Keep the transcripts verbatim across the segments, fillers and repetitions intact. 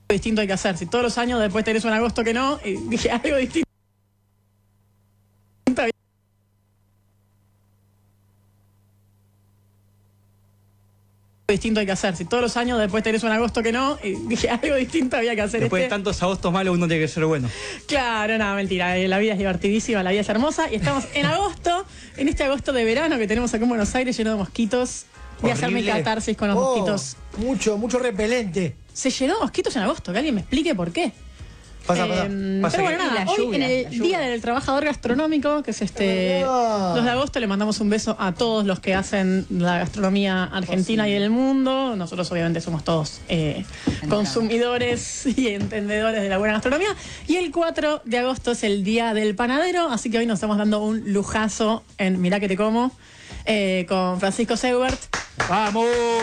distinto hay que hacer. Si todos los años después tenés un agosto que no, y dije algo distinto. distinto hay que hacer. Si todos los años después tenés un agosto que no, y dije algo distinto había que hacer. Después este. de tantos agostos malos uno tiene que ser bueno. Claro, no, mentira. La vida es divertidísima, la vida es hermosa. Y estamos en agosto, en este agosto de verano que tenemos acá en Buenos Aires lleno de mosquitos. Voy a hacerme catarsis con los oh, mosquitos. Mucho, mucho repelente. Se llenó de mosquitos en agosto, que alguien me explique por qué. Pasa, eh, pasa. Pasa pero bueno, que- nada, la hoy lluvia, en el la lluvia. Día del Trabajador Gastronómico, que es este Es verdad. dos de agosto, le mandamos un beso a todos los que hacen la gastronomía argentina y del mundo. Nosotros obviamente somos todos eh, consumidores y entendedores de la buena gastronomía. Y el cuatro de agosto es el Día del Panadero, así que hoy nos estamos dando un lujazo en Mirá que te como, eh, con Francisco Seubert. ¡Vamos!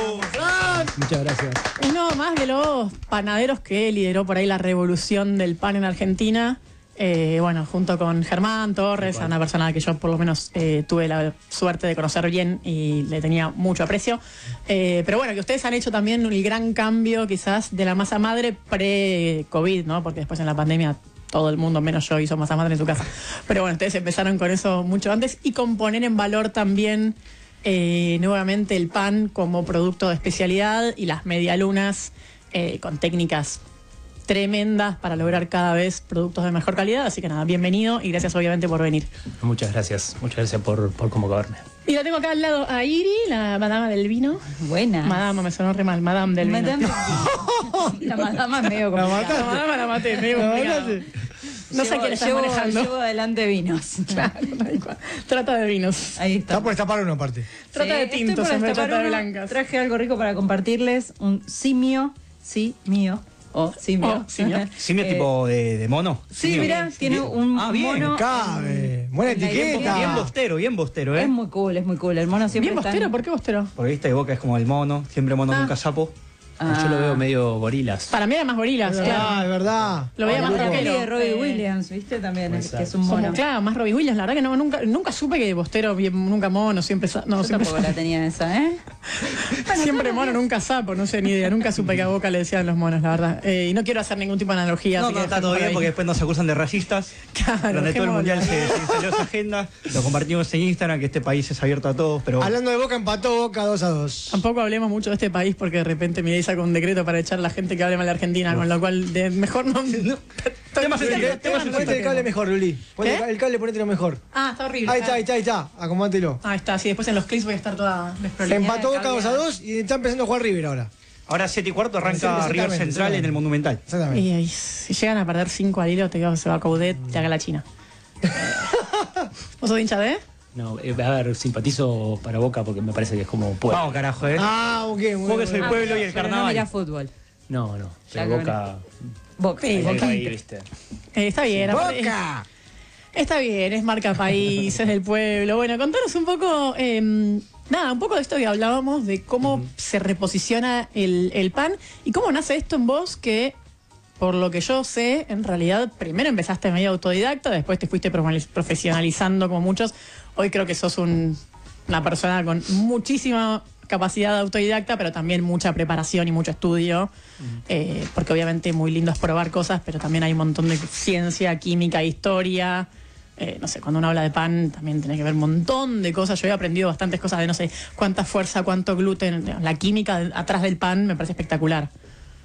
Muchas gracias. Uno más de los panaderos que lideró por ahí la revolución del pan en Argentina. Eh, bueno, junto con Germán Torres, una persona que yo por lo menos eh, tuve la suerte de conocer bien y le tenía mucho aprecio. Eh, pero bueno, que ustedes han hecho también el gran cambio quizás de la masa madre pre-COVID, ¿no? Porque después en la pandemia todo el mundo, menos yo, hizo masa madre en su casa. Pero bueno, ustedes empezaron con eso mucho antes y con poner en valor también Eh, nuevamente el pan como producto de especialidad y las medialunas eh, con técnicas tremendas para lograr cada vez productos de mejor calidad. Así que nada, bienvenido y gracias obviamente por venir. Muchas gracias. Muchas gracias por, por convocarme. Y la tengo acá al lado a Iri, la madama del vino. Buena. Madama, me sonó re mal, madame del vino. Madame. La madama es medio complicada. La madama la maté, medio complicado. No sé Llevo- quién estás llevo- manejando. Llevo adelante vinos. Claro, tal cual. Trata de vinos. Ahí está. Está por destapar una parte. Trata de estoy tintos por en vez de destapar trata de uno. blancas. Traje algo rico para compartirles. Un simio. Sí, mío. O simio. Oh, simio. ¿Simio Eh, tipo de, de mono? Sí, Simio. mira, tiene un Ah, bien. mono. Cabe. Buena en la etiqueta. idea. Bien bostero, bien bostero, ¿eh? Es muy cool, es muy cool. El mono siempre Bien está en- bostero, ¿por qué bostero? Porque viste, Boca es como el mono, siempre mono, Ah. nunca sapo. Ah. Yo lo veo medio gorilas. Para mí era más gorilas, Es claro. verdad, es verdad. Lo veía La más peli rockero. de Robbie Eh, Williams, ¿viste? También, es, que es un Como, mono. claro, más Robbie Williams, la verdad que no, nunca, nunca supe que bostero, bien, nunca mono, siempre sa- no, Yo siempre, tampoco la tenía esa, ¿eh? siempre mono, nunca sapo, no sé ni idea, nunca supe que a Boca le decían los monos, la verdad. Eh, y no quiero hacer ningún tipo de analogía. No, así no, que está dejemos todo por bien ahí. porque después nos acusan de racistas. Claro, Durante todo el dejémoslo. mundial se, se instaló esa agenda. Lo compartimos en Instagram, que este país es abierto a todos, pero Hablando de Boca, empató Boca dos a dos. Tampoco hablemos mucho de este país porque de repente mi ley saca un decreto para echar a la gente que hable mal de Argentina, con lo cual de mejor no. Temas sensibles, temas Ponete el cable mejor, Luli. Ponete ¿Qué? el cable, ponételo mejor. Ah, está horrible. Ahí está, ahí está, ahí está. Acomódatelo. Ahí está, sí, después en los clips voy a estar toda desprolijada. Empató Boca dos a dos y está empezando a jugar River ahora. ahora siete y cuarto arranca Exactamente, River Central exactamente. en el Monumental. Exactamente. Y, y si llegan a perder cinco al hilo, te digo que se va a Coudet, te haga la China. ¿Vos sos hincha de? No, eh, a ver, simpatizo para Boca porque me parece que es como pueblo. Vamos, carajo, ¿eh? Ah, ok, muy Boca es el bien. pueblo y el Pero no carnaval. mira fútbol. No, no. Ya Pero que Boca. Boca. Sí, el Boca. rey, ¿viste? Eh, está bien, aparte- ¡Boca! Está bien, es marca país, es del pueblo. Bueno, contanos un poco, eh, nada, un poco de esto que hablábamos, de cómo se reposiciona el, el pan y cómo nace esto en vos que, por lo que yo sé, en realidad primero empezaste medio autodidacta, después te fuiste promo- profesionalizando como muchos. Hoy creo que sos un- una persona con muchísima capacidad de autodidacta, pero también mucha preparación y mucho estudio, eh, porque obviamente muy lindo es probar cosas, pero también hay un montón de ciencia, química, historia. Eh, no sé, cuando uno habla de pan también tiene que ver un montón de cosas. Yo he aprendido bastantes cosas de no sé cuánta fuerza, cuánto gluten. La química de- atrás del pan me parece espectacular.